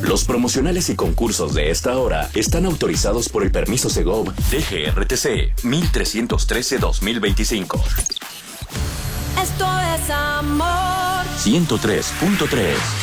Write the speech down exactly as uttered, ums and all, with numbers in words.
Los promocionales y concursos de esta hora están autorizados por el permiso Segov D G R T C mil trescientos trece guión dos mil veinticinco. Esto es amor. ciento tres punto tres